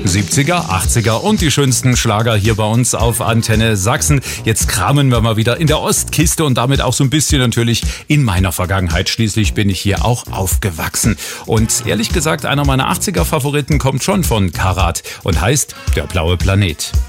70er, 80er und die schönsten Schlager hier bei uns auf Antenne Sachsen. Jetzt kramen wir mal wieder in der Ostkiste und damit auch so ein bisschen natürlich in meiner Vergangenheit. Schließlich bin ich hier auch aufgewachsen. Und ehrlich gesagt, einer meiner 80er Favoriten kommt schon von Karat und heißt Der blaue Planet.